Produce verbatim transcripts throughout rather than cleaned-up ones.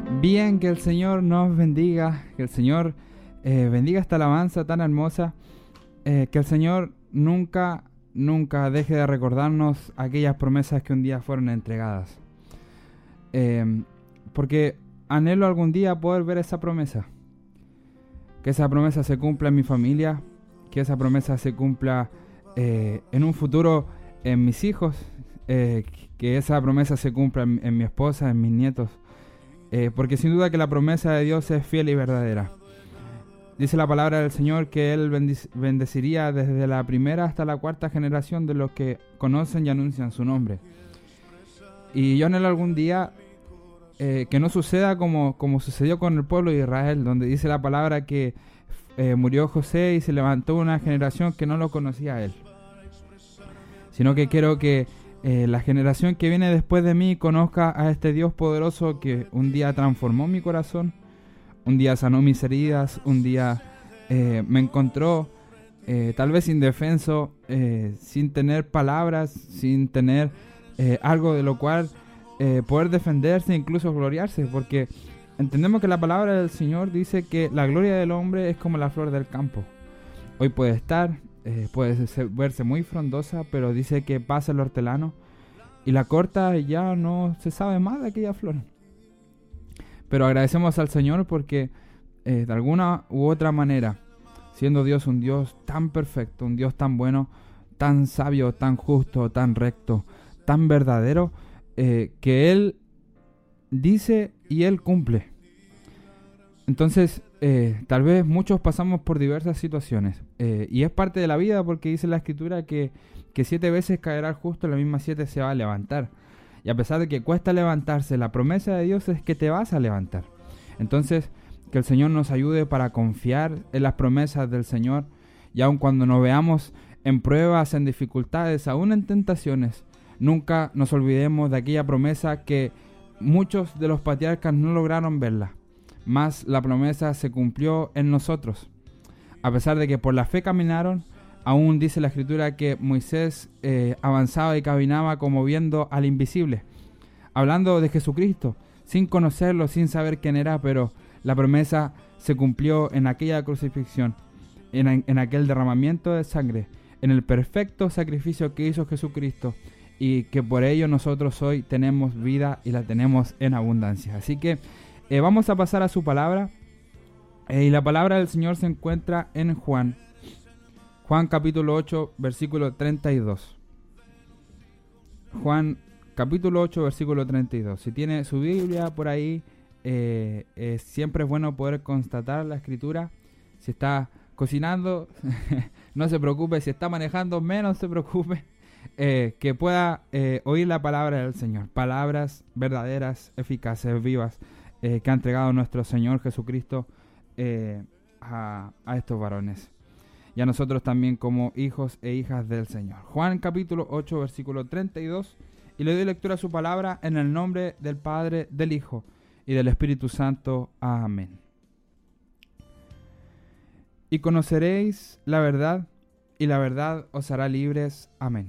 Bien, que el Señor nos bendiga, que el Señor eh, bendiga esta alabanza tan hermosa, eh, que el Señor nunca, nunca deje de recordarnos aquellas promesas que un día fueron entregadas. Eh, porque anhelo algún día poder ver esa promesa, que esa promesa se cumpla en mi familia, que esa promesa se cumpla eh, en un futuro en mis hijos, eh, que esa promesa se cumpla en, en mi esposa, en mis nietos. Eh, porque sin duda que la promesa de Dios es fiel y verdadera. Dice la palabra del Señor que Él bendic- bendeciría desde la primera hasta la cuarta generación de los que conocen y anuncian su nombre. Y yo anhelo algún día eh, que no suceda como, como sucedió con el pueblo de Israel, donde dice la palabra que eh, murió José y se levantó una generación que no lo conocía a Él. Sino que quiero que Eh, la generación que viene después de mí conozca a este Dios poderoso que un día transformó mi corazón, un día sanó mis heridas, un día eh, me encontró eh, tal vez indefenso, eh, sin tener palabras, sin tener eh, algo de lo cual eh, poder defenderse, incluso gloriarse, porque entendemos que la palabra del Señor dice que la gloria del hombre es como la flor del campo. Hoy puede estar, eh, puede ser, verse muy frondosa, pero dice que pasa el hortelano y la corta y ya no se sabe más de aquella flor. Pero agradecemos al Señor porque eh, de alguna u otra manera, siendo Dios un Dios tan perfecto, un Dios tan bueno, tan sabio, tan justo, tan recto, tan verdadero, eh, que Él dice y Él cumple. Entonces, eh, tal vez muchos pasamos por diversas situaciones eh, y es parte de la vida, porque dice la Escritura que, que siete veces caerá el justo, las mismas siete se va a levantar. Y a pesar de que cuesta levantarse, la promesa de Dios es que te vas a levantar. Entonces, que el Señor nos ayude para confiar en las promesas del Señor, y aun cuando nos veamos en pruebas, en dificultades, aún en tentaciones, nunca nos olvidemos de aquella promesa que muchos de los patriarcas no lograron verla. Mas la promesa se cumplió en nosotros. A pesar de que por la fe caminaron, aún dice la Escritura que Moisés eh, avanzaba y caminaba como viendo al invisible, hablando de Jesucristo, sin conocerlo, sin saber quién era, pero la promesa se cumplió en aquella crucifixión, en, en aquel derramamiento de sangre, en el perfecto sacrificio que hizo Jesucristo, y que por ello nosotros hoy tenemos vida y la tenemos en abundancia. Así que Eh, vamos a pasar a su palabra, eh, y la palabra del Señor se encuentra en Juan, Juan capítulo ocho, versículo treinta y dos. Juan capítulo ocho, versículo treinta y dos. Si tiene su Biblia por ahí, eh, eh, siempre es bueno poder constatar la Escritura. Si está cocinando, no se preocupe. Si está manejando, menos se preocupe. Eh, que pueda eh, oír la palabra del Señor. Palabras verdaderas, eficaces, vivas, Eh, que ha entregado nuestro Señor Jesucristo eh, a, a estos varones y a nosotros también como hijos e hijas del Señor. Juan capítulo ocho, versículo treinta y dos, y le doy lectura a su palabra en el nombre del Padre, del Hijo y del Espíritu Santo. Amén. Y conoceréis la verdad, y la verdad os hará libres. Amén.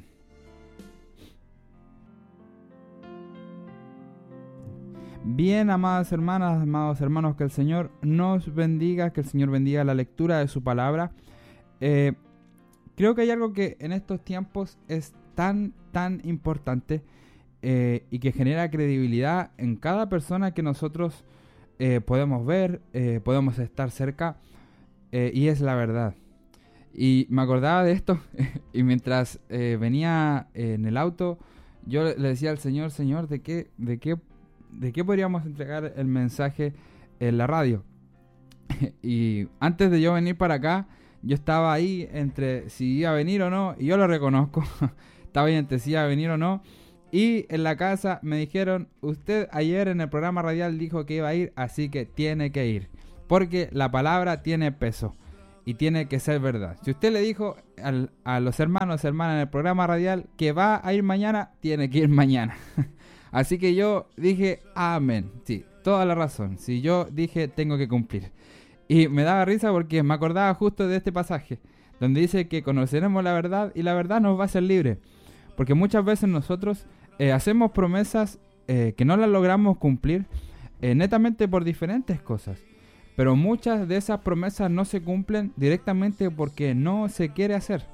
Bien, amadas hermanas, amados hermanos, que el Señor nos bendiga, que el Señor bendiga la lectura de su palabra. Eh, creo que hay algo que en estos tiempos es tan, tan importante eh, y que genera credibilidad en cada persona que nosotros eh, podemos ver, eh, podemos estar cerca, eh, y es la verdad. Y me acordaba de esto y mientras eh, venía en el auto, yo le decía al Señor, Señor, ¿de qué, de qué ¿de qué podríamos entregar el mensaje en la radio? Y antes de yo venir para acá, yo estaba ahí entre si iba a venir o no, y yo lo reconozco, estaba ahí entre si iba a venir o no, y en la casa me dijeron, usted ayer en el programa radial dijo que iba a ir, así que tiene que ir, porque la palabra tiene peso y tiene que ser verdad. Si usted le dijo al, a los hermanos y hermanas en el programa radial que va a ir mañana, tiene que ir mañana. Así que yo dije, amén. Sí, toda la razón. Si yo dije, tengo que cumplir. Y me daba risa porque me acordaba justo de este pasaje, donde dice que conoceremos la verdad y la verdad nos va a hacer libre. Porque muchas veces nosotros eh, hacemos promesas eh, que no las logramos cumplir, eh, netamente por diferentes cosas. Pero muchas de esas promesas no se cumplen directamente porque no se quiere hacer.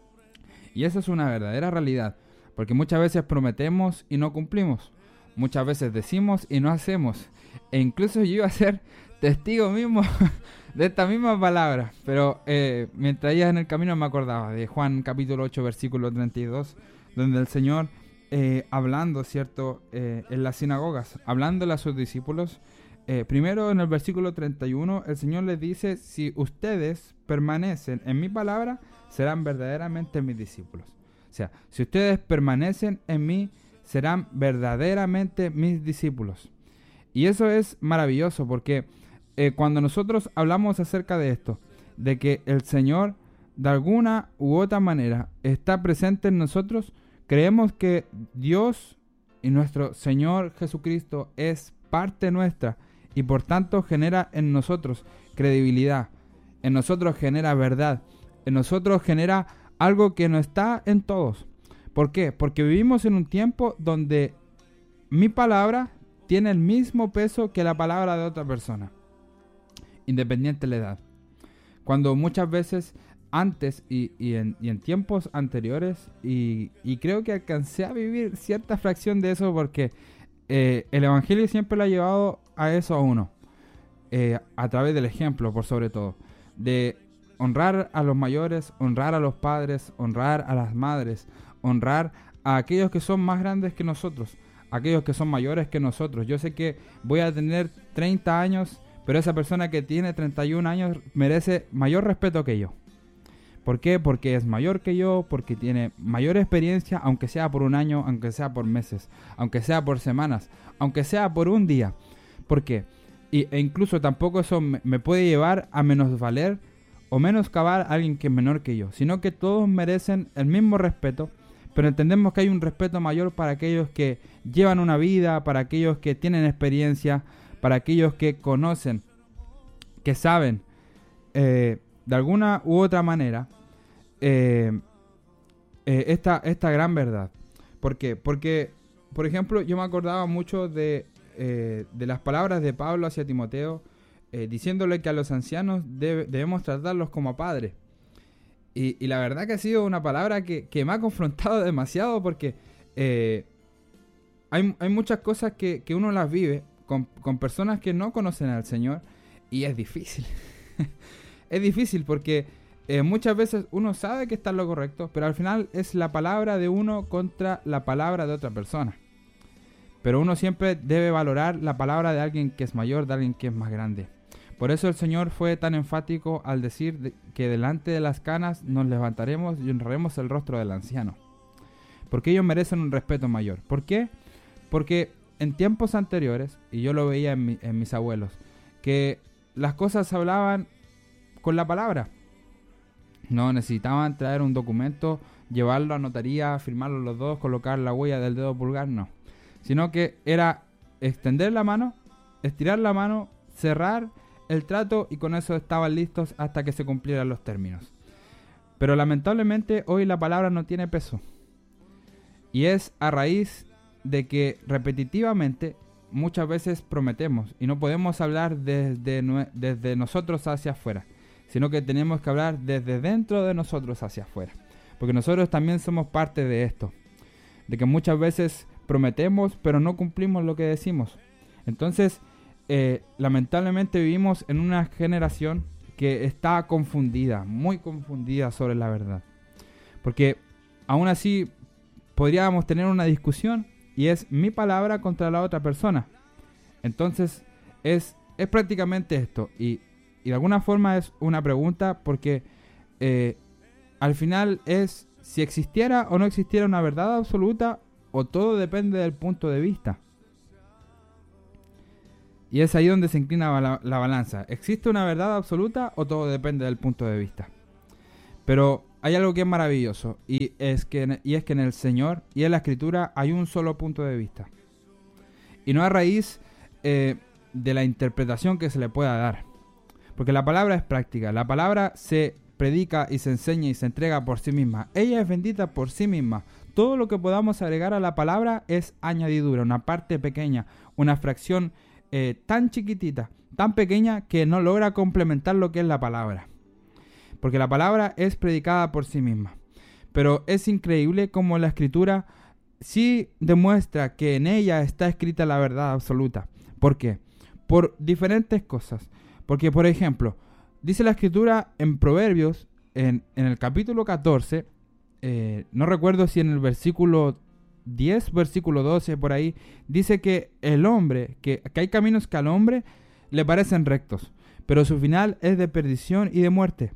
Y eso es una verdadera realidad, porque muchas veces prometemos y no cumplimos. Muchas veces decimos y no hacemos. E incluso yo iba a ser testigo mismo de esta misma palabra. Pero eh, mientras iba en el camino me acordaba de Juan capítulo ocho versículo treinta y dos, donde el Señor eh, hablando, ¿cierto? Eh, en las sinagogas, hablándole a sus discípulos. Eh, primero en el versículo treinta y uno el Señor les dice: si ustedes permanecen en mi palabra, serán verdaderamente mis discípulos. O sea, si ustedes permanecen en mí, serán verdaderamente mis discípulos. Y eso es maravilloso porque eh, cuando nosotros hablamos acerca de esto, de que el Señor de alguna u otra manera está presente en nosotros, creemos que Dios y nuestro Señor Jesucristo es parte nuestra y por tanto genera en nosotros credibilidad, en nosotros genera verdad, en nosotros genera algo que no está en todos. ¿Por qué? Porque vivimos en un tiempo donde mi palabra tiene el mismo peso que la palabra de otra persona, independiente de la edad. Cuando muchas veces antes y, y, en, y en tiempos anteriores, y, y creo que alcancé a vivir cierta fracción de eso porque eh, el Evangelio siempre lo ha llevado a eso a uno, eh, a través del ejemplo por sobre todo, de honrar a los mayores, honrar a los padres, honrar a las madres, honrar a aquellos que son más grandes que nosotros, aquellos que son mayores que nosotros. Yo sé que voy a tener treinta años, pero esa persona que tiene treinta y un años merece mayor respeto que yo. ¿Por qué? Porque es mayor que yo, porque tiene mayor experiencia, aunque sea por un año, aunque sea por meses, aunque sea por semanas, aunque sea por un día. ¿Por qué? Y, e incluso tampoco eso me, me puede llevar a menosvaler o menoscabar a alguien que es menor que yo, sino que todos merecen el mismo respeto, pero entendemos que hay un respeto mayor para aquellos que llevan una vida, para aquellos que tienen experiencia, para aquellos que conocen, que saben eh, de alguna u otra manera eh, eh, esta, esta gran verdad. ¿Por qué? Porque, por ejemplo, yo me acordaba mucho de, eh, de las palabras de Pablo hacia Timoteo, eh, diciéndole que a los ancianos debe, debemos tratarlos como a padres. Y, y la verdad que ha sido una palabra que, que me ha confrontado demasiado porque eh, hay, hay muchas cosas que, que uno las vive con, con personas que no conocen al Señor y es difícil. Es difícil porque eh, muchas veces uno sabe que está en lo correcto, pero al final es la palabra de uno contra la palabra de otra persona. Pero uno siempre debe valorar la palabra de alguien que es mayor, de alguien que es más grande. Por eso el Señor fue tan enfático al decir de, que delante de las canas nos levantaremos y honraremos el rostro del anciano. Porque ellos merecen un respeto mayor. ¿Por qué? Porque en tiempos anteriores, y yo lo veía en, mi, en mis abuelos, que las cosas se hablaban con la palabra. No necesitaban traer un documento, llevarlo a notaría, firmarlo los dos, colocar la huella del dedo pulgar, no. Sino que era extender la mano, estirar la mano, cerrar el trato y con eso estaban listos hasta que se cumplieran los términos. Pero lamentablemente hoy la palabra no tiene peso. Y es a raíz de que repetitivamente muchas veces prometemos y no podemos hablar desde, desde nosotros hacia afuera, sino que tenemos que hablar desde dentro de nosotros hacia afuera. Porque nosotros también somos parte de esto, de que muchas veces prometemos pero no cumplimos lo que decimos. Entonces, eh, lamentablemente vivimos en una generación que está confundida, muy confundida sobre la verdad. Porque aún así podríamos tener una discusión y es mi palabra contra la otra persona. Entonces es, es prácticamente esto. Y, y de alguna forma es una pregunta porque eh, al final es si existiera o no existiera una verdad absoluta o todo depende del punto de vista. Y es ahí donde se inclina la, la balanza. ¿Existe una verdad absoluta o todo depende del punto de vista? Pero hay algo que es maravilloso y es que, y es que en el Señor y en la Escritura hay un solo punto de vista. Y no a raíz eh, de la interpretación que se le pueda dar. Porque la palabra es práctica. La palabra se predica y se enseña y se entrega por sí misma. Ella es bendita por sí misma. Todo lo que podamos agregar a la palabra es añadidura, una parte pequeña, una fracción eh, tan chiquitita, tan pequeña, que no logra complementar lo que es la palabra. Porque la palabra es predicada por sí misma. Pero es increíble cómo la Escritura sí demuestra que en ella está escrita la verdad absoluta. ¿Por qué? Por diferentes cosas. Porque, por ejemplo, dice la Escritura en Proverbios, en, en el capítulo catorce, eh, no recuerdo si en el versículo diez, versículo doce, por ahí, dice que el hombre, que, que hay caminos que al hombre le parecen rectos, pero su final es de perdición y de muerte.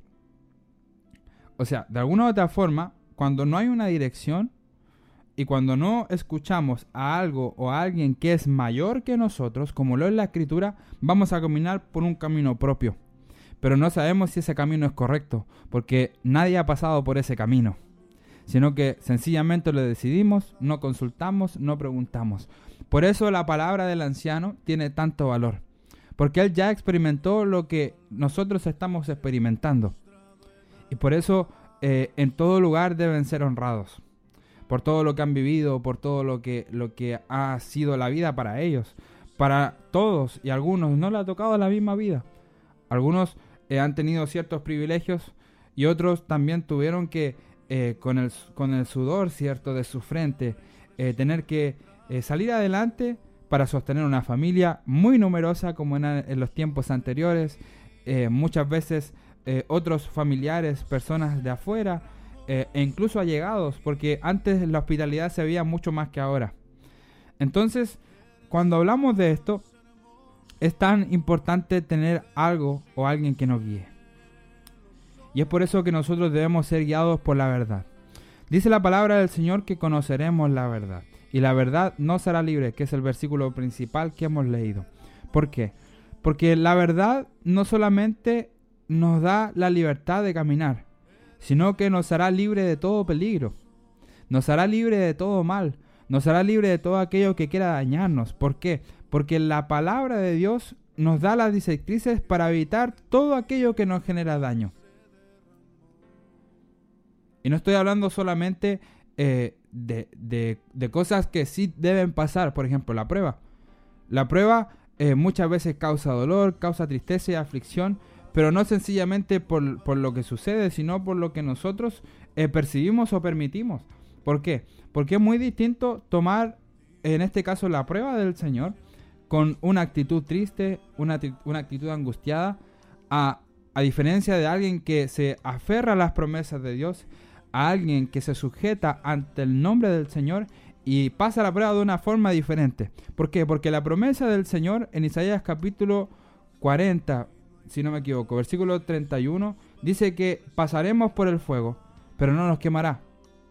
O sea, de alguna u otra forma, cuando no hay una dirección y cuando no escuchamos a algo o a alguien que es mayor que nosotros, como lo es la Escritura, vamos a caminar por un camino propio. Pero no sabemos si ese camino es correcto, porque nadie ha pasado por ese camino. Sino que sencillamente lo decidimos, no consultamos, no preguntamos. Por eso la palabra del anciano tiene tanto valor, porque él ya experimentó lo que nosotros estamos experimentando. Y por eso eh, en todo lugar deben ser honrados, por todo lo que han vivido, por todo lo que, lo que ha sido la vida para ellos. Para todos y algunos no le ha tocado la misma vida. Algunos eh, han tenido ciertos privilegios y otros también tuvieron que Eh, con, el, con el sudor, cierto, de su frente, eh, tener que eh, salir adelante para sostener una familia muy numerosa como en, en los tiempos anteriores, eh, muchas veces eh, otros familiares, personas de afuera, eh, e incluso allegados, porque antes la hospitalidad se veía mucho más que ahora. Entonces, cuando hablamos de esto, es tan importante tener algo o alguien que nos guíe. Y es por eso que nosotros debemos ser guiados por la verdad. Dice la palabra del Señor que conoceremos la verdad. Y la verdad nos hará libre, que es el versículo principal que hemos leído. ¿Por qué? Porque la verdad no solamente nos da la libertad de caminar, sino que nos hará libre de todo peligro. Nos hará libre de todo mal. Nos hará libre de todo aquello que quiera dañarnos. ¿Por qué? Porque la palabra de Dios nos da las directrices para evitar todo aquello que nos genera daño. Y no estoy hablando solamente eh, de, de, de cosas que sí deben pasar. Por ejemplo, la prueba. La prueba eh, muchas veces causa dolor, causa tristeza y aflicción, pero no sencillamente por, por lo que sucede, sino por lo que nosotros eh, percibimos o permitimos. ¿Por qué? Porque es muy distinto tomar, en este caso, la prueba del Señor con una actitud triste, una, una actitud angustiada, a, a diferencia de alguien que se aferra a las promesas de Dios, a alguien que se sujeta ante el nombre del Señor y pasa la prueba de una forma diferente. ¿Por qué? Porque la promesa del Señor en Isaías capítulo cuarenta, si no me equivoco, versículo treinta y uno, dice que pasaremos por el fuego, pero no nos quemará.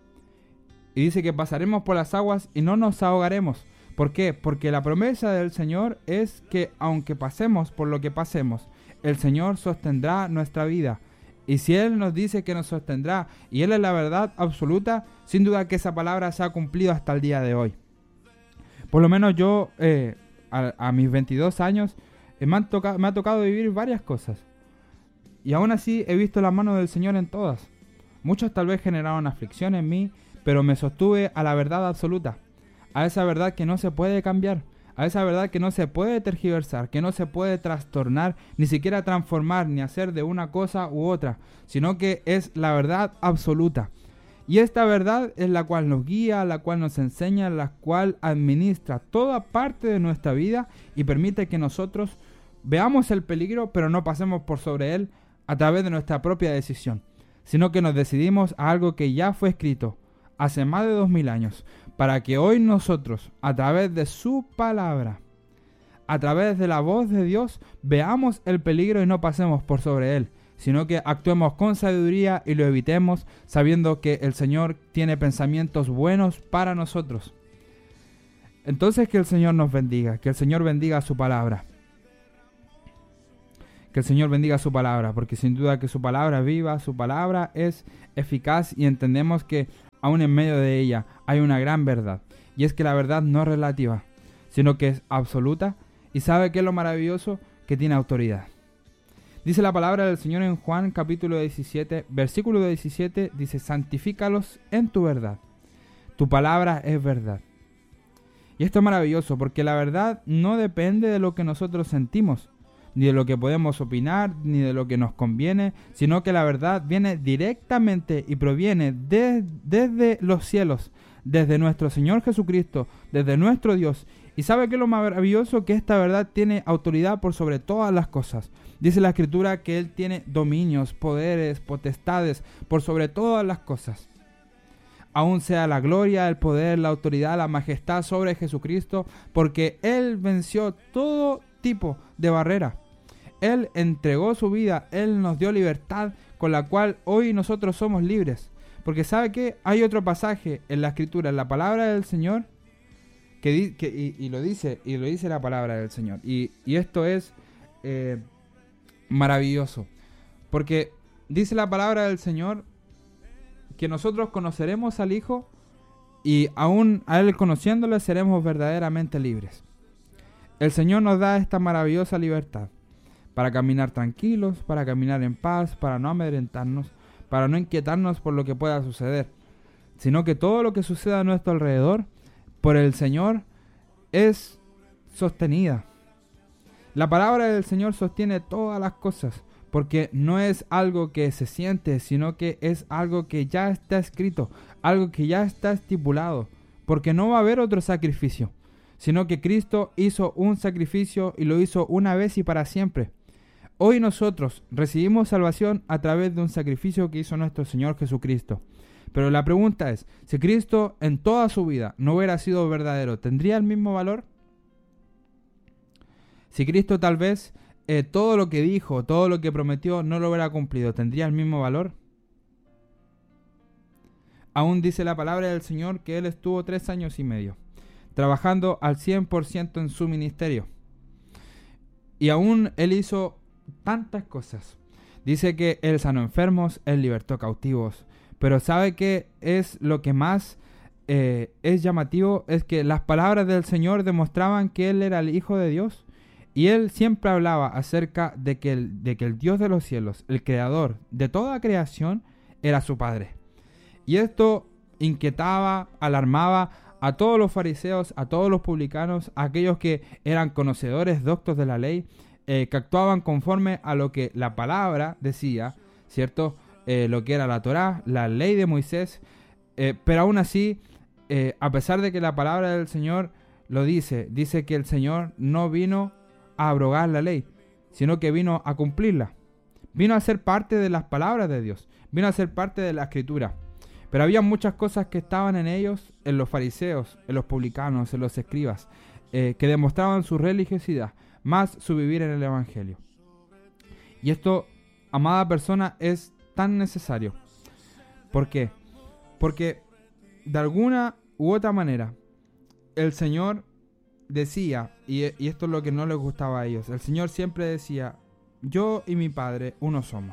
Y dice que pasaremos por las aguas y no nos ahogaremos. ¿Por qué? Porque la promesa del Señor es que aunque pasemos por lo que pasemos, el Señor sostendrá nuestra vida. Y si Él nos dice que nos sostendrá y Él es la verdad absoluta, sin duda que esa palabra se ha cumplido hasta el día de hoy. Por lo menos yo, eh, a, a mis veintidós años, eh, me, han toca, me ha tocado vivir varias cosas. Y aún así he visto la mano del Señor en todas. Muchos tal vez generaron aflicción en mí, pero me sostuve a la verdad absoluta. A esa verdad que no se puede cambiar. A esa verdad que no se puede tergiversar, que no se puede trastornar, ni siquiera transformar, ni hacer de una cosa u otra, sino que es la verdad absoluta. Y esta verdad es la cual nos guía, la cual nos enseña, la cual administra toda parte de nuestra vida y permite que nosotros veamos el peligro, pero no pasemos por sobre él a través de nuestra propia decisión, sino que nos decidimos a algo que ya fue escrito hace más de dos mil años, para que hoy nosotros, a través de su palabra, a través de la voz de Dios, veamos el peligro y no pasemos por sobre él, sino que actuemos con sabiduría y lo evitemos, sabiendo que el Señor tiene pensamientos buenos para nosotros. Entonces que el Señor nos bendiga, que el Señor bendiga su palabra. Que el Señor bendiga su palabra, porque sin duda que su palabra es viva, su palabra es eficaz y entendemos que aún en medio de ella hay una gran verdad. Y es que la verdad no es relativa, sino que es absoluta. ¿Y sabe qué es lo maravilloso? Que tiene autoridad. Dice la palabra del Señor en Juan capítulo diecisiete, versículo diecisiete, dice: santifícalos en tu verdad. Tu palabra es verdad. Y esto es maravilloso porque la verdad no depende de lo que nosotros sentimos, ni de lo que podemos opinar, ni de lo que nos conviene, sino que la verdad viene directamente y proviene de, desde los cielos, desde nuestro Señor Jesucristo, desde nuestro Dios. ¿Y sabe qué es lo maravilloso? Que esta verdad tiene autoridad por sobre todas las cosas. Dice la Escritura que Él tiene dominios, poderes, potestades por sobre todas las cosas. Aún sea la gloria, el poder, la autoridad, la majestad sobre Jesucristo, porque Él venció todo tipo de barrera. Él entregó su vida, Él nos dio libertad con la cual hoy nosotros somos libres. Porque ¿sabe qué? Hay otro pasaje en la Escritura, en la palabra del Señor, que, di, que y, y lo dice, y lo dice la palabra del Señor. Y, y esto es eh, maravilloso, porque dice la palabra del Señor que nosotros conoceremos al Hijo y aún a Él conociéndole seremos verdaderamente libres. El Señor nos da esta maravillosa libertad para caminar tranquilos, para caminar en paz, para no amedrentarnos, para no inquietarnos por lo que pueda suceder, sino que todo lo que suceda a nuestro alrededor, por el Señor, es sostenida. La palabra del Señor sostiene todas las cosas, porque no es algo que se siente, sino que es algo que ya está escrito, algo que ya está estipulado, porque no va a haber otro sacrificio, sino que Cristo hizo un sacrificio y lo hizo una vez y para siempre. Hoy nosotros recibimos salvación a través de un sacrificio que hizo nuestro Señor Jesucristo. Pero la pregunta es, si Cristo en toda su vida no hubiera sido verdadero, ¿tendría el mismo valor? Si Cristo tal vez eh, todo lo que dijo, todo lo que prometió no lo hubiera cumplido, ¿tendría el mismo valor? Aún dice la palabra del Señor que Él estuvo tres años y medio trabajando al cien por ciento en su ministerio. Y aún Él hizo tantas cosas. Dice que Él sanó enfermos, Él libertó cautivos. Pero ¿sabe qué es lo que más eh, es llamativo? Es que las palabras del Señor demostraban que Él era el Hijo de Dios. Y Él siempre hablaba acerca de que, el, de que el Dios de los cielos, el Creador de toda creación, era su Padre. Y esto inquietaba, alarmaba a todos los fariseos, a todos los publicanos, a aquellos que eran conocedores, doctos de la ley, eh, que actuaban conforme a lo que la palabra decía, ¿cierto? Eh, lo que era la Torá, la ley de Moisés, eh, pero aún así, eh, a pesar de que la palabra del Señor lo dice, dice que el Señor no vino a abrogar la ley, sino que vino a cumplirla. Vino a ser parte de las palabras de Dios, vino a ser parte de la Escritura. Pero había muchas cosas que estaban en ellos, en los fariseos, en los publicanos, en los escribas, eh, que demostraban su religiosidad, más su vivir en el Evangelio. Y esto, amada persona, es tan necesario. ¿Por qué? Porque de alguna u otra manera, el Señor decía, y, y esto es lo que no les gustaba a ellos, el Señor siempre decía, yo y mi Padre uno somos.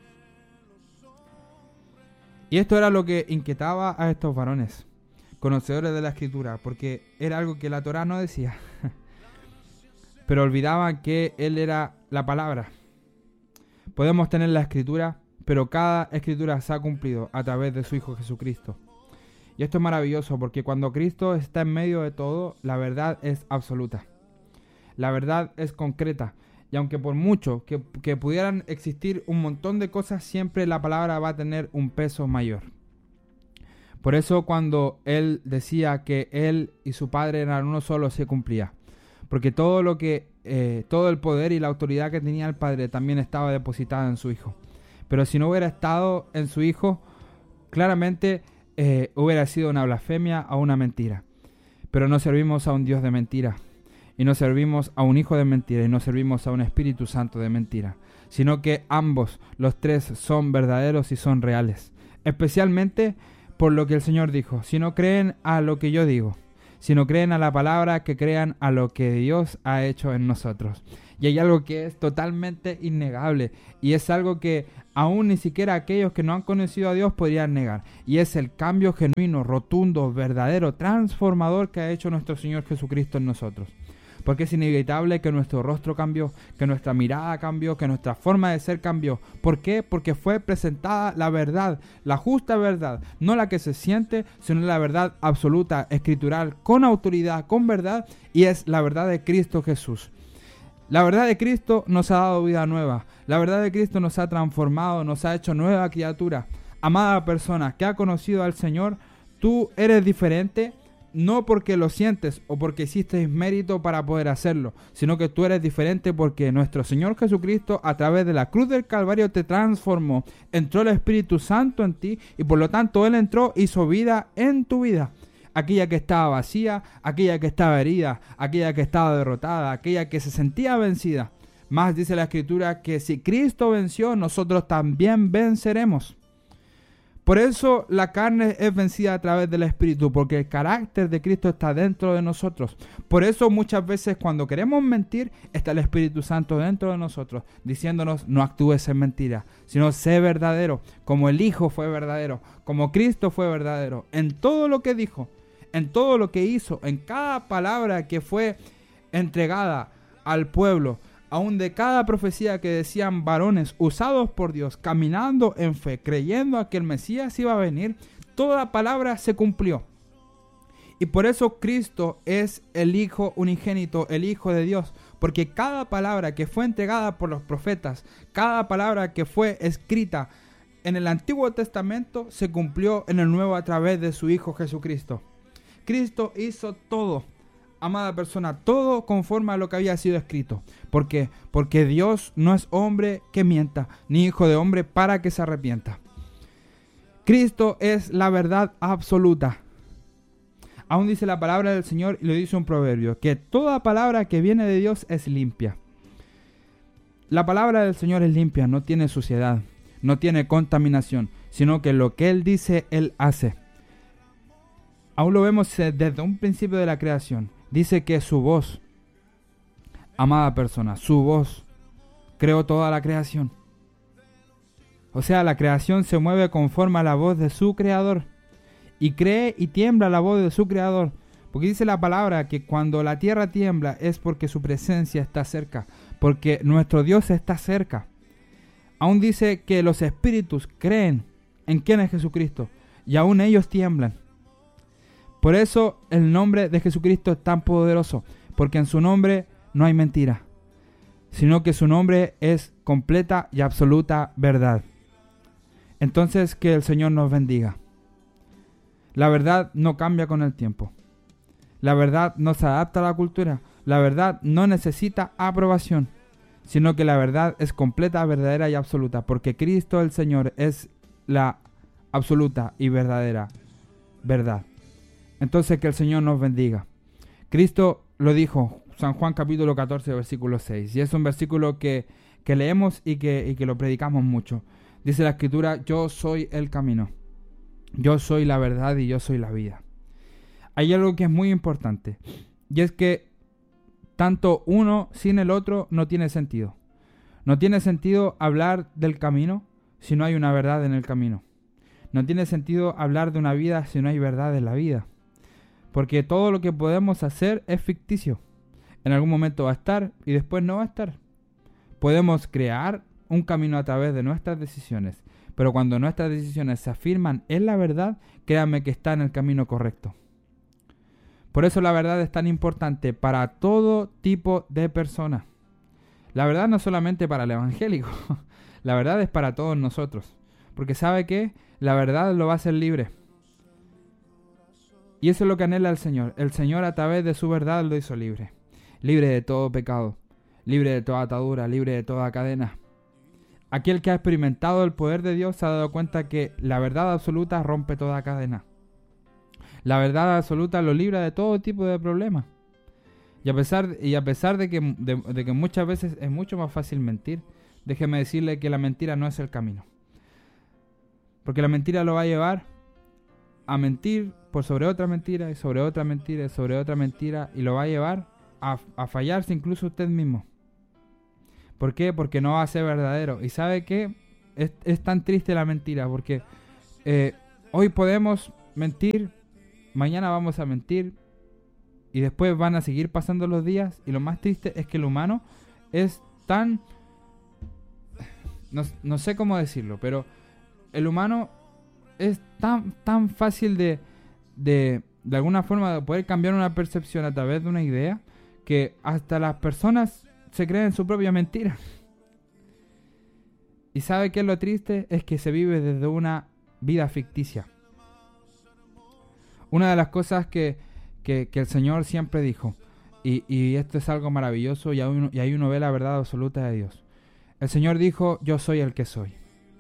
Y esto era lo que inquietaba a estos varones, conocedores de la Escritura, porque era algo que la Torá no decía. Pero olvidaban que Él era la palabra. Podemos tener la Escritura, pero cada Escritura se ha cumplido a través de su Hijo Jesucristo. Y esto es maravilloso, porque cuando Cristo está en medio de todo, la verdad es absoluta. La verdad es concreta. Y aunque por mucho que, que pudieran existir un montón de cosas, siempre la palabra va a tener un peso mayor. Por eso cuando Él decía que Él y su Padre eran uno solo, se cumplía. Porque todo lo que, eh, todo el poder y la autoridad que tenía el Padre también estaba depositada en su Hijo. Pero si no hubiera estado en su Hijo, claramente eh, hubiera sido una blasfemia o una mentira. Pero no servimos a un Dios de mentira. Y no servimos a un hijo de mentira, y no servimos a un Espíritu Santo de mentira, sino que ambos, los tres, son verdaderos y son reales. Especialmente por lo que el Señor dijo, si no creen a lo que yo digo, si no creen a la palabra, que crean a lo que Dios ha hecho en nosotros. Y hay algo que es totalmente innegable, y es algo que aún ni siquiera aquellos que no han conocido a Dios podrían negar, y es el cambio genuino, rotundo, verdadero, transformador que ha hecho nuestro Señor Jesucristo en nosotros. porque es inevitable que nuestro rostro cambió, que nuestra mirada cambió, que nuestra forma de ser cambió. ¿Por qué? Porque fue presentada la verdad, la justa verdad, no la que se siente, sino la verdad absoluta, escritural, con autoridad, con verdad, y es la verdad de Cristo Jesús. La verdad de Cristo nos ha dado vida nueva, la verdad de Cristo nos ha transformado, nos ha hecho nueva criatura. Amada persona que ha conocido al Señor, tú eres diferente, no porque lo sientes o porque hiciste mérito para poder hacerlo, sino que tú eres diferente porque nuestro Señor Jesucristo a través de la cruz del Calvario te transformó, entró el Espíritu Santo en ti y por lo tanto Él entró, hizo vida en tu vida. Aquella que estaba vacía, aquella que estaba herida, aquella que estaba derrotada, aquella que se sentía vencida. Más dice la Escritura que si Cristo venció, nosotros también venceremos. Por eso la carne es vencida a través del Espíritu, porque el carácter de Cristo está dentro de nosotros. Por eso muchas veces cuando queremos mentir, está el Espíritu Santo dentro de nosotros, diciéndonos no actúes en mentira, sino sé verdadero, como el Hijo fue verdadero, como Cristo fue verdadero, en todo lo que dijo, en todo lo que hizo, en cada palabra que fue entregada al pueblo, aún de cada profecía que decían varones usados por Dios, caminando en fe, creyendo a que el Mesías iba a venir, toda palabra se cumplió. Y por eso Cristo es el Hijo unigénito, el Hijo de Dios, porque cada palabra que fue entregada por los profetas, cada palabra que fue escrita en el Antiguo Testamento, se cumplió en el Nuevo a través de su Hijo Jesucristo. Cristo hizo todo. Amada persona, todo conforme a lo que había sido escrito. ¿Por qué? Porque Dios no es hombre que mienta, ni hijo de hombre para que se arrepienta. Cristo es la verdad absoluta. Aún dice la palabra del Señor y lo dice un proverbio, que toda palabra que viene de Dios es limpia. La palabra del Señor es limpia, no tiene suciedad, no tiene contaminación, sino que lo que Él dice, Él hace. Aún lo vemos desde un principio de la creación. Dice que su voz, amada persona, su voz creó toda la creación. O sea, la creación se mueve conforme a la voz de su creador. Y cree y tiembla la voz de su creador. Porque dice la palabra que cuando la tierra tiembla es porque su presencia está cerca. Porque nuestro Dios está cerca. Aún dice que los espíritus creen en quién es Jesucristo. Y aún ellos tiemblan. Por eso el nombre de Jesucristo es tan poderoso, porque en su nombre no hay mentira, sino que su nombre es completa y absoluta verdad. Entonces que el Señor nos bendiga. La verdad no cambia con el tiempo. La verdad no se adapta a la cultura. La verdad no necesita aprobación, sino que la verdad es completa, verdadera y absoluta, porque Cristo el Señor es la absoluta y verdadera verdad. Entonces que el Señor nos bendiga. Cristo lo dijo, San Juan capítulo catorce, versículo seis. Y es un versículo que, que leemos y que, y que lo predicamos mucho. Dice la Escritura, yo soy el camino. Yo soy la verdad y yo soy la vida. Hay algo que es muy importante. Y es que tanto uno sin el otro no tiene sentido. No tiene sentido hablar del camino si no hay una verdad en el camino. No tiene sentido hablar de una vida si no hay verdad en la vida. Porque todo lo que podemos hacer es ficticio. En algún momento va a estar y después no va a estar. Podemos crear un camino a través de nuestras decisiones. Pero cuando nuestras decisiones se afirman en la verdad, créanme que está en el camino correcto. Por eso la verdad es tan importante para todo tipo de personas. La verdad no solamente para el evangélico. La verdad es para todos nosotros. Porque ¿sabe qué? La verdad lo va a hacer libre. Y eso es lo que anhela el Señor. El Señor a través de su verdad lo hizo libre. Libre de todo pecado. Libre de toda atadura. Libre de toda cadena. Aquel que ha experimentado el poder de Dios se ha dado cuenta que la verdad absoluta rompe toda cadena. La verdad absoluta lo libra de todo tipo de problemas. Y a pesar, y a pesar de, que, de, de que muchas veces es mucho más fácil mentir, déjeme decirle que la mentira no es el camino. Porque la mentira lo va a llevar a mentir por sobre otra mentira y sobre otra mentira y sobre otra mentira y lo va a llevar a, a fallarse incluso usted mismo. ¿Por qué? Porque no va a ser verdadero. ¿Y sabe qué? Es, es tan triste la mentira porque eh, hoy podemos mentir, mañana vamos a mentir y después van a seguir pasando los días, y lo más triste es que el humano es tan... No, no sé cómo decirlo, pero el humano es tan, tan fácil de, de, de alguna forma, de poder cambiar una percepción a través de una idea, que hasta las personas se creen su propia mentira. ¿Y sabe qué es lo triste? Es que se vive desde una vida ficticia. Una de las cosas que, que, que el Señor siempre dijo, y, y esto es algo maravilloso, y ahí, uno, y ahí uno ve la verdad absoluta de Dios. El Señor dijo, yo soy el que soy.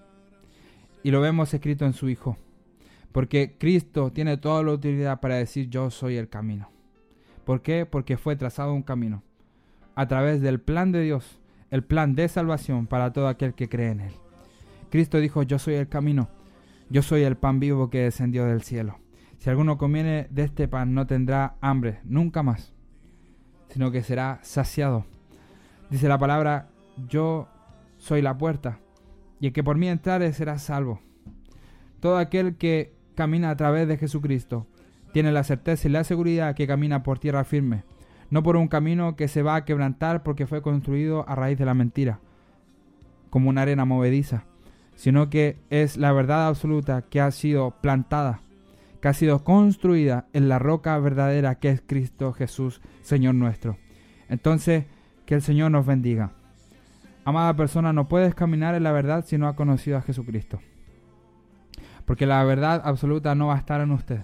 Y lo vemos escrito en su Hijo. Porque Cristo tiene toda la autoridad para decir, yo soy el camino. ¿Por qué? Porque fue trazado un camino. A través del plan de Dios, el plan de salvación para todo aquel que cree en Él. Cristo dijo, yo soy el camino. Yo soy el pan vivo que descendió del cielo. Si alguno comiere de este pan, no tendrá hambre nunca más, sino que será saciado. Dice la palabra, yo soy la puerta, y el que por mí entrare será salvo. Todo aquel que camina a través de Jesucristo tiene la certeza y la seguridad que camina por tierra firme, no por un camino que se va a quebrantar porque fue construido a raíz de la mentira, como una arena movediza, sino que es la verdad absoluta que ha sido plantada, que ha sido construida en la roca verdadera que es Cristo Jesús, Señor nuestro. Entonces, que el Señor nos bendiga. Amada persona, no puedes caminar en la verdad si no has conocido a Jesucristo. Porque la verdad absoluta no va a estar en usted.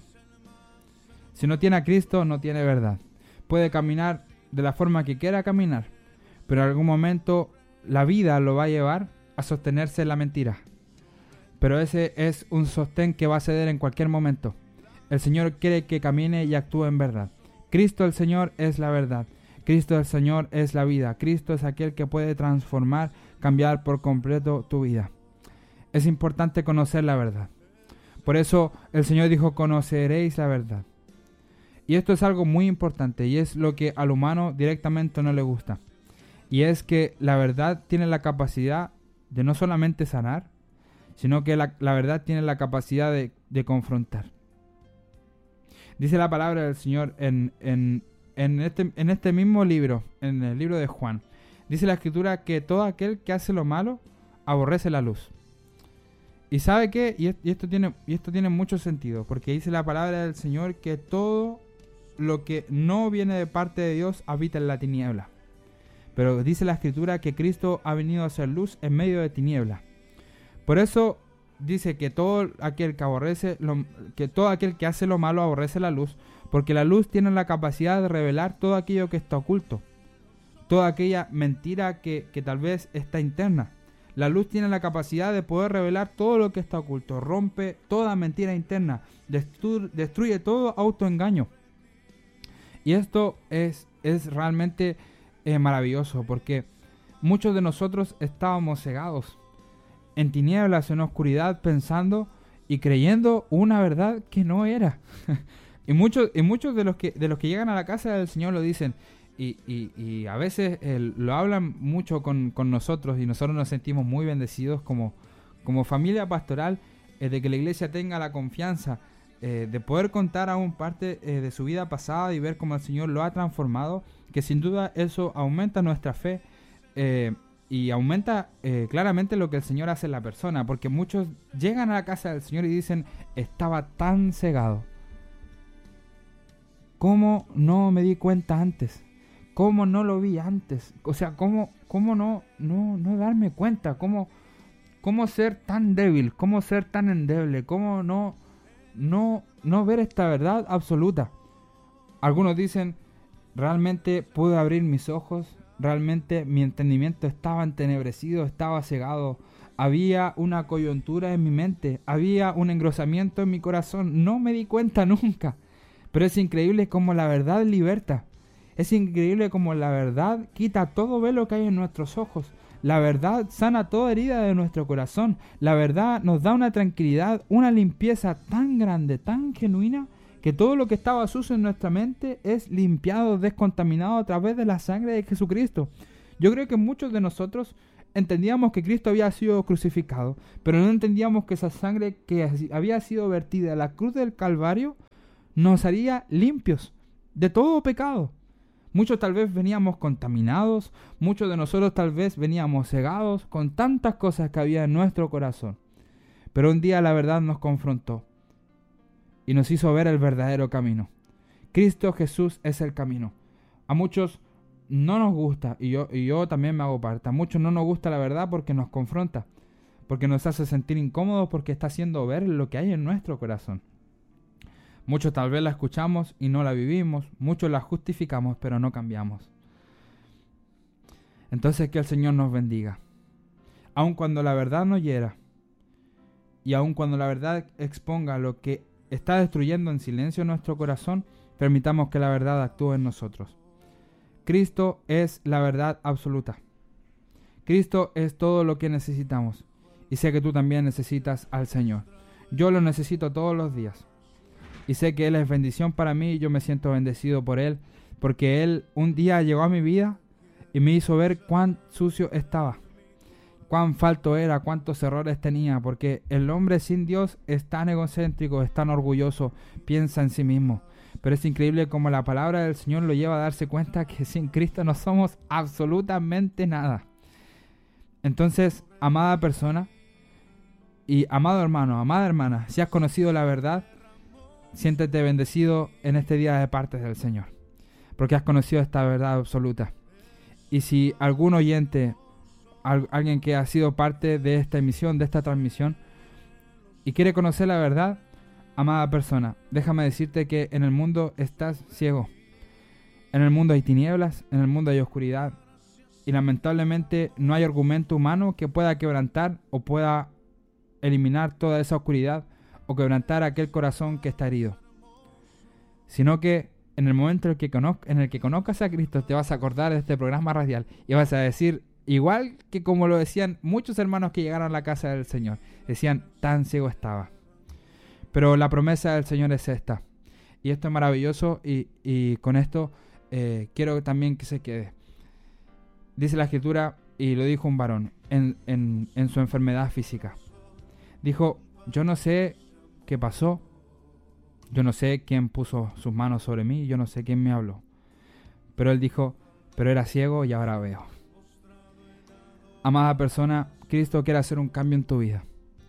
Si no tiene a Cristo, no tiene verdad. Puede caminar de la forma que quiera caminar, pero en algún momento la vida lo va a llevar a sostenerse en la mentira. Pero ese es un sostén que va a ceder en cualquier momento. El Señor quiere que camine y actúe en verdad. Cristo el Señor es la verdad. Cristo el Señor es la vida. Cristo es aquel que puede transformar, cambiar por completo tu vida. Es importante conocer la verdad. Por eso el Señor dijo, conoceréis la verdad. Y esto es algo muy importante y es lo que al humano directamente no le gusta. Y es que la verdad tiene la capacidad de no solamente sanar, sino que la, la verdad tiene la capacidad de, de confrontar. Dice la palabra del Señor en... en En este, en este mismo libro, en el libro de Juan, dice la Escritura que todo aquel que hace lo malo aborrece la luz. ¿Y sabe qué? Y, y, esto tiene, y esto tiene mucho sentido, porque dice la palabra del Señor que todo lo que no viene de parte de Dios habita en la tiniebla. Pero dice la Escritura que Cristo ha venido a ser luz en medio de tiniebla. Por eso dice que todo aquel que aborrece, lo, que todo aquel que hace lo malo aborrece la luz, porque la luz tiene la capacidad de revelar todo aquello que está oculto, toda aquella mentira que, que tal vez está interna. La luz tiene la capacidad de poder revelar todo lo que está oculto, rompe toda mentira interna, destru- destruye todo autoengaño. Y esto es, es realmente eh, maravilloso, porque muchos de nosotros estábamos cegados, en tinieblas, en oscuridad, pensando y creyendo una verdad que no era. Y muchos, y muchos de los que de los que llegan a la casa del Señor lo dicen, y, y, y a veces eh, lo hablan mucho con, con nosotros, y nosotros nos sentimos muy bendecidos como, como familia pastoral, eh, de que la iglesia tenga la confianza eh, de poder contar aún parte eh, de su vida pasada y ver cómo el Señor lo ha transformado, que sin duda eso aumenta nuestra fe eh, y aumenta eh, claramente lo que el Señor hace en la persona, porque muchos llegan a la casa del Señor y dicen, estaba tan cegado. ¿Cómo no me di cuenta antes? ¿Cómo no lo vi antes? O sea, ¿cómo, cómo no, no, no darme cuenta? ¿Cómo, ¿Cómo ser tan débil? ¿Cómo ser tan endeble? ¿Cómo no, no, no ver esta verdad absoluta? Algunos dicen, realmente pude abrir mis ojos, realmente mi entendimiento estaba entenebrecido, estaba cegado. Había una coyuntura en mi mente, había un engrosamiento en mi corazón. No me di cuenta nunca. Pero es increíble cómo la verdad liberta. Es increíble cómo la verdad quita todo velo que hay en nuestros ojos. La verdad sana toda herida de nuestro corazón. La verdad nos da una tranquilidad, una limpieza tan grande, tan genuina, que todo lo que estaba sucio en nuestra mente es limpiado, descontaminado a través de la sangre de Jesucristo. Yo creo que muchos de nosotros entendíamos que Cristo había sido crucificado, pero no entendíamos que esa sangre que había sido vertida a la cruz del Calvario nos haría limpios de todo pecado. Muchos tal vez veníamos contaminados, muchos de nosotros tal vez veníamos cegados con tantas cosas que había en nuestro corazón. Pero un día la verdad nos confrontó y nos hizo ver el verdadero camino. Cristo Jesús es el camino. A muchos no nos gusta, y yo, y yo también me hago parte, a muchos no nos gusta la verdad porque nos confronta, porque nos hace sentir incómodos, porque está haciendo ver lo que hay en nuestro corazón. Muchos tal vez la escuchamos y no la vivimos, muchos la justificamos pero no cambiamos. Entonces que el Señor nos bendiga. Aun cuando la verdad nos hiera, y aun cuando la verdad exponga lo que está destruyendo en silencio nuestro corazón, permitamos que la verdad actúe en nosotros. Cristo es la verdad absoluta. Cristo es todo lo que necesitamos. Y sé que tú también necesitas al Señor. Yo lo necesito todos los días. Y sé que Él es bendición para mí y yo me siento bendecido por Él. Porque Él un día llegó a mi vida y me hizo ver cuán sucio estaba. Cuán falto era, cuántos errores tenía. Porque el hombre sin Dios es tan egocéntrico, es tan orgulloso, piensa en sí mismo. Pero es increíble cómo la palabra del Señor lo lleva a darse cuenta que sin Cristo no somos absolutamente nada. Entonces, amada persona y amado hermano, amada hermana, si has conocido la verdad, siéntete bendecido en este día de parte del Señor, porque has conocido esta verdad absoluta. Y si algún oyente, al, alguien que ha sido parte de esta emisión, de esta transmisión, y quiere conocer la verdad, amada persona, déjame decirte que en el mundo estás ciego. En el mundo hay tinieblas, en el mundo hay oscuridad. Y lamentablemente no hay argumento humano que pueda quebrantar o pueda eliminar toda esa oscuridad o quebrantar aquel corazón que está herido. Sino que en el momento en el que, conozc- en el que conozcas a Cristo te vas a acordar de este programa radial y vas a decir, igual que como lo decían muchos hermanos que llegaron a la casa del Señor, decían, tan ciego estaba. Pero la promesa del Señor es esta. Y esto es maravilloso y, y con esto eh, quiero también que se quede. Dice la Escritura, y lo dijo un varón, en, en, en su enfermedad física. Dijo, yo no sé qué pasó, yo no sé quién puso sus manos sobre mí, yo no sé quién me habló. Pero él dijo, pero era ciego y ahora veo. Amada persona, Cristo quiere hacer un cambio en tu vida.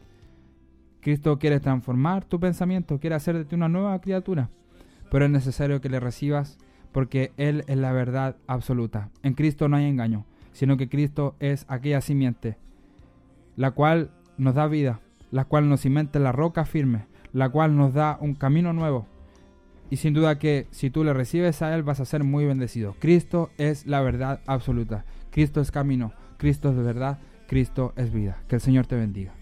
Cristo quiere transformar tu pensamiento, quiere hacer de ti una nueva criatura. Pero es necesario que le recibas porque Él es la verdad absoluta. En Cristo no hay engaño, sino que Cristo es aquella simiente, la cual nos da vida, la cual nos cimenta en la roca firme, la cual nos da un camino nuevo. Y sin duda que si tú le recibes a Él vas a ser muy bendecido. Cristo es la verdad absoluta. Cristo es camino, Cristo es verdad, Cristo es vida. Que el Señor te bendiga.